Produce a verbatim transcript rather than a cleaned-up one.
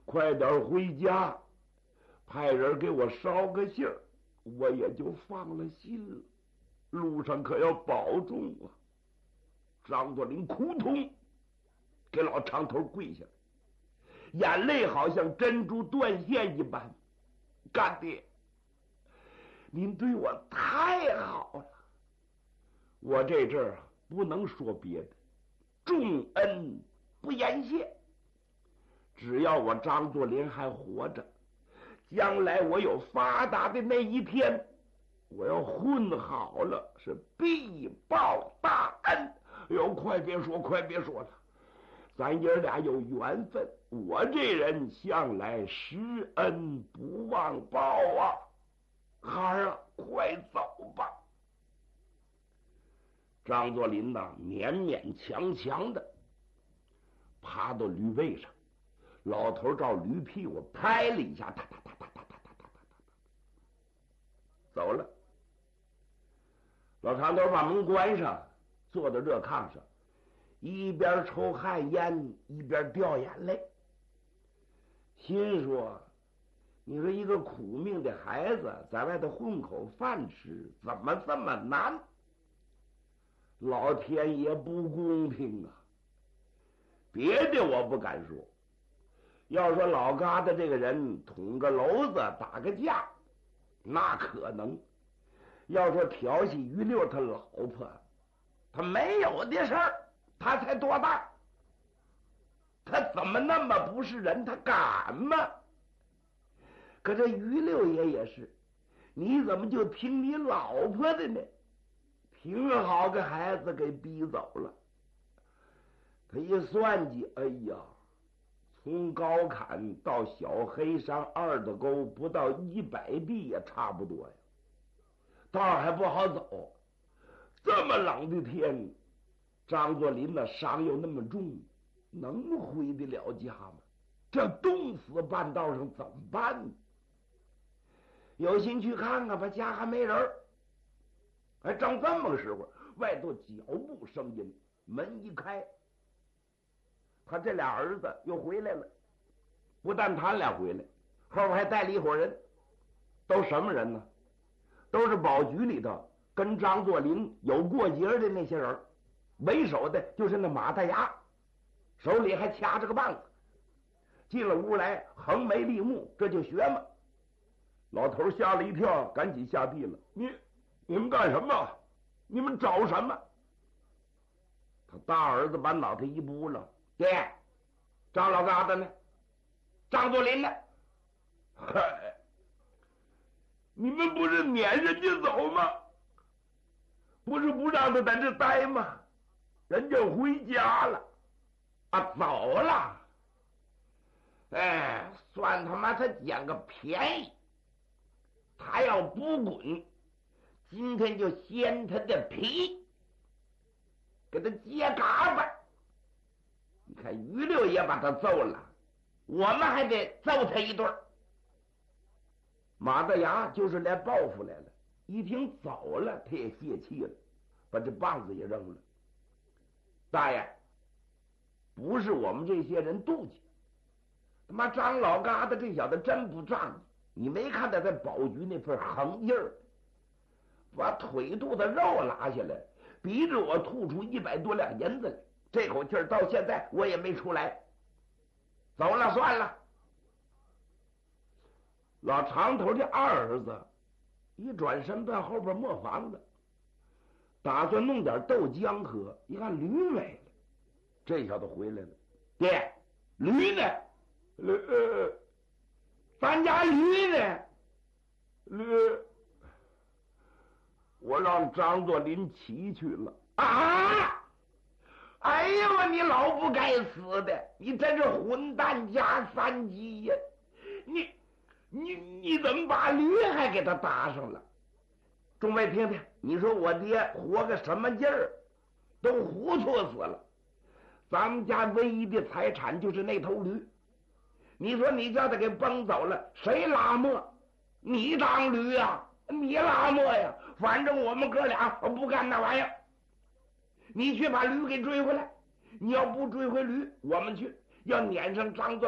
快点回家，派人给我捎个信儿，我也就放了心了。路上可要保重啊！张作霖扑通给老长头跪下，眼泪好像珍珠断线一般。干爹，您对我太好了，我这阵儿啊不能说别的，重恩不言谢。只要我张作霖还活着，将来我有发达的那一天，我要混好了，是必报大恩。哎呦，快别说，快别说了，咱爷俩有缘分，我这人向来施恩不忘报啊！孩儿啊，快走吧。张作霖呐，勉勉强强的爬到驴背上，老头照驴屁股拍了一下，哒哒哒哒哒哒哒哒哒哒，走了。老长头把门关上，坐在热炕上，一边抽旱烟一边掉眼泪，心说：你说一个苦命的孩子在外头混口饭吃，怎么这么难？老天爷不公平啊！别的我不敢说，要说老疙瘩这个人捅个篓子打个架，那可能；要说调戏于六他老婆，他没有的事儿，他才多大，他怎么那么不是人？他敢吗？可这于六爷也是，你怎么就听你老婆的呢？挺好个孩子给逼走了。他一算计，哎呀，从高坎到小黑山二的沟不到一百臂也差不多呀，道还不好走。这么冷的天，张作霖的伤又那么重，能回得了家吗？这冻死半道上怎么办呢？有心去看看吧，家还没人。还正这么个时候，外头脚步声音，门一开，他这俩儿子又回来了。不但他俩回来，后边还带了一伙人。都什么人呢？都是保局里头跟张作霖有过节的那些人，为首的就是那马大牙，手里还掐着个棒子。进了屋来，横眉立目，这就学嘛。老头吓了一跳，赶紧下地了。你你们干什么？你们找什么？他大儿子把脑袋一扑棱，爹，张老疙瘩呢？张作霖呢？嗨，你们不是撵人家走吗？不是不让他在这待吗？人家回家了啊，走了。哎，算他妈他捡个便宜，他要不滚，今天就掀他的皮，给他揭嘎巴。你看于六爷把他揍了，我们还得揍他一顿。马大牙就是来报复来了，一听走了，他也泄气了，把这棒子也扔了。大爷，不是我们这些人妒忌，他妈张老疙瘩这小子真不仗义，你没看他在保局那份横劲儿，把腿肚子肉拉下来，逼着我吐出一百多两银子来，这口气儿到现在我也没出来。走了算了。老长头的二儿子一转身奔后边磨房子，打算弄点豆浆喝，一看驴没了，这小子回来了。爹，驴呢？驴呃，咱家驴呢？驴，我让张作霖骑去了。啊！哎呦，你老不该死的，你真是混蛋加三级呀！你你你怎么把驴还给他搭上了？众位听听，你说我爹活个什么劲儿，都糊涂死了。咱们家唯一的财产就是那头驴，你说你叫他给崩走了，谁拉磨？你当驴啊？你拉磨呀？反正我们哥俩不干那玩意儿。你去把驴给追回来，你要不追回驴，我们去要撵上张作